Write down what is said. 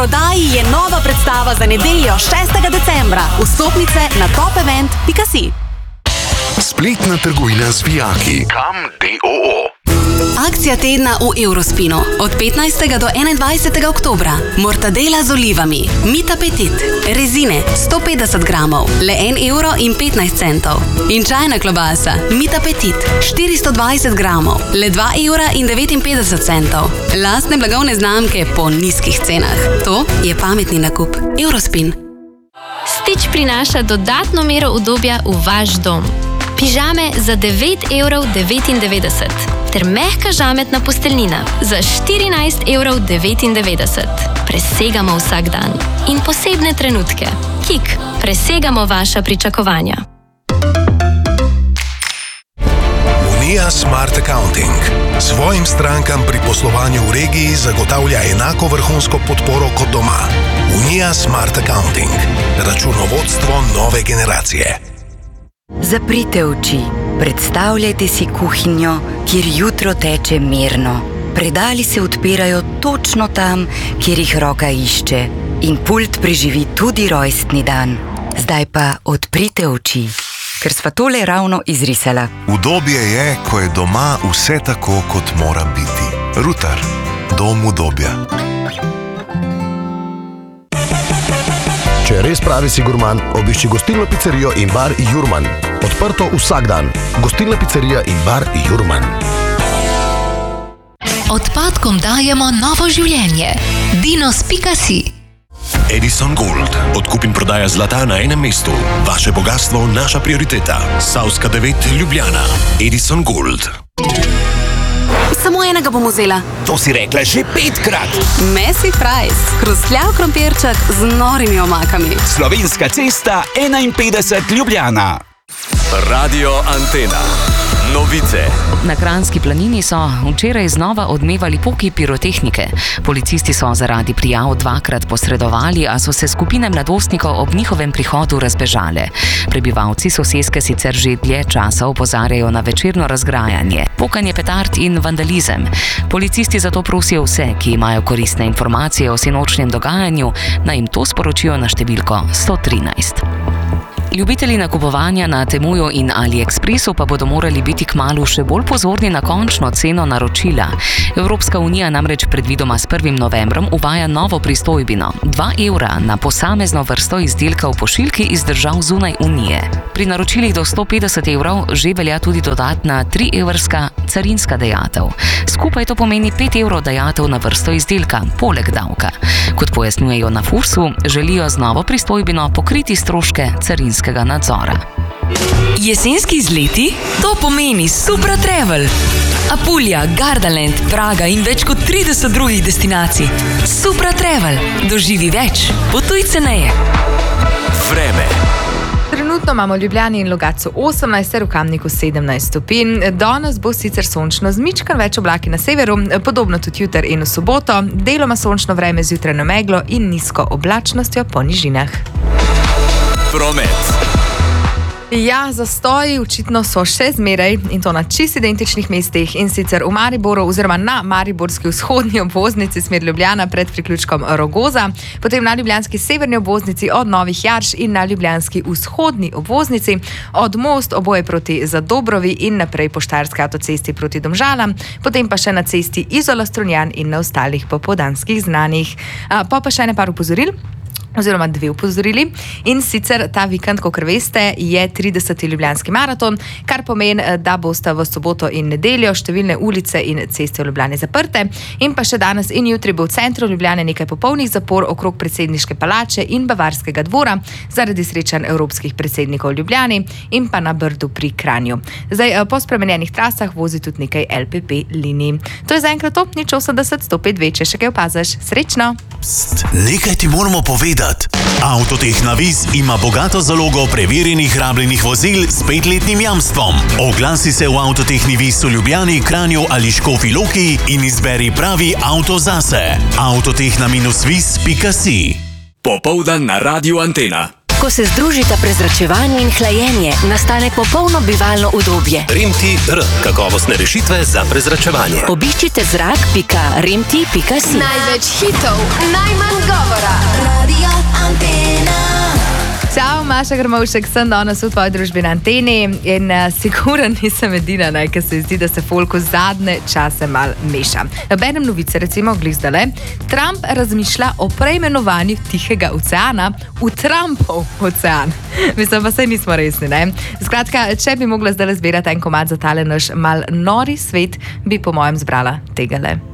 Prodaji je nova predstava za nedeljo 6. decembra. Vstopnice na topevent.si. Spletna trgovina z vijaki. Kam DOO. Akcija tedna v Eurospinu. Od 15. do 21. oktobra. Mortadela z olivami. Mit Appetit. Rezine 150 gramov. Le 1,15 €. In čajna klobasa. Mit Appetit. 420 gramov. Le 2,59 €. Lastne blagovne znamke po nizkih cenah. To je pametni nakup. Eurospin. Stitch prinaša dodatno mero udobja v vaš dom. Pižame za 9,99 € ter mehka žametna posteljnina za 14,99 €. Presegamo vsak dan in posebne trenutke. Kik, presegamo vaša pričakovanja. Unija Smart Accounting svojim strankam pri poslovanju v regiji zagotavlja enako vrhunsko podporo kot doma. Unija Smart Accounting. Računovodstvo nove generacije. Zaprite oči. Predstavljajte si kuhinjo, kjer jutro teče mirno. Predali se odpirajo točno tam, kjer jih roka išče. In pult preživi tudi rojstni dan. Zdaj pa odprite oči, ker sva tole ravno izrisala. Udobje je, ko je doma vse tako, kot mora biti. Rutar. Dom udobja. Če res pravi si gurman, obišči gostilno pizzerijo in bar Jurman. Odprto vsak dan. Gostilna pizzerija in bar Jurman. Odpadkom dajemo novo življenje. Dinos.si. Edison Gold. Odkup in prodaja zlata na enem mestu. Vaše bogatstvo, naša prioriteta. Savska 9, Ljubljana. Edison Gold. Samo enega bom vzela. To si rekla že 5-krat. Messi fries. Hrustljav krompirček z norimi omakami. Slovenska cesta 51 Ljubljana. Radio Antena. Novice. Na Kranjski planini so včeraj znova odmevali poki pirotehnike. Policisti so zaradi prijav dvakrat posredovali, a so se skupine mladostnikov ob njihovem prihodu razbežale. Prebivalci soseske sicer že dlje časa opozarjajo na večerno razgrajanje, pokanje petard in vandalizem. Policisti zato prosijo vse, ki imajo koristne informacije o sinočnjem dogajanju, naj jim to sporočijo na številko 113. Ljubitelji nakupovanja na Temuju in AliExpressu pa bodo morali biti kmalu še bolj pozorni na končno ceno naročila. Evropska unija namreč predvidoma s 1. novembrom uvaja novo pristojbino, 2 € na posamezno vrsto izdelka v pošiljki iz držav zunaj unije. Pri naročilih do 150 € že velja tudi dodatna 3-evrska carinska dajatev. Skupaj to pomeni 5 € dajatev na vrsto izdelka, poleg davka. Kot pojasnjujejo na Fursu, želijo z novo pristojbino pokriti stroške carinskega nadzora. Jesenski izleti? To pomeni Supra Travel. Apulja, Gardaland, Praga in več kot 30 drugih destinacij. Supra Travel. Doživi več. Potuj ceneje. Vreme. Trenutno imamo v Ljubljani in Logatcu 18, ter v Kamniku 17 stopinj. Danes bo sicer sončno z mičkan več oblaki na severu, podobno tudi jutri in v soboto. Deloma sončno vreme z jutrajno meglo in nizko oblačnostjo po nižinah. Promet. Ja, zastoji očitno so še zmeraj in to na čisto identičnih mestih, in sicer v Mariboru oziroma na mariborski vzhodni obvoznici smer Ljubljana pred priključkom Rogoza, potem na ljubljanski severni obvoznici od Novih Jarš in na ljubljanski vzhodni obvoznici od Most oboje proti Zadobrovi in naprej po Štajerski avtocesti proti Domžalam, potem pa še na cesti Izola-Strunjan in na ostalih popoldanskih znanjih. Pa še ne par upozoril. Oziroma 2 opozorili, in sicer ta vikend, kot veste, je 30. ljubljanski maraton, kar pomeni, da bosta v soboto in nedeljo številne ulice in ceste v Ljubljani zaprte, in pa še danes in jutri bo v centru Ljubljane nekaj popolnih zapor okrog predsedniške palače in Bavarskega dvora zaradi srečanj evropskih predsednikov v Ljubljani in pa na Brdu pri Kranju. Zdaj, po spremenjenih trasah vozi tudi nekaj LPP linij. To je zaenkrat to, 080 105 če še kaj opaziš. Srečno! Pst, nekaj ti moramo povedati. Avtotehna Viz ima bogato zalogo preverjenih rabljenih vozil s 5-letnim jamstvom. Oglasi se v Avtotehni Viz v Ljubljani, Kranju ali Škofji Loki in izberi pravi avto zase. Avtotehna-viz.si. Popoldan na Radiu Antena. Ko se združita prezračevanje in hlajenje, nastane popolno bivalno udobje. Remti-R. Kakovostne rešitve za prezračevanje. Obiščite zrak.remti.si. Največ hitov, najmanj govora. Radio Antena. Čau, Maša Grmovšek, sem danes v tvoji družbi na Anteni in siguren nisem edina, ker se zdi, da se folku zadnje čase mal meša. Berem novice, recimo glizdale, Trump razmišlja o preimenovanju Tihega oceana v Trumpov ocean. Mislim, pa saj nismo resni, ne? Skratka, če bi mogla zdaj zbirati en komad za tale naš mal nori svet, bi po mojem zbrala tegale.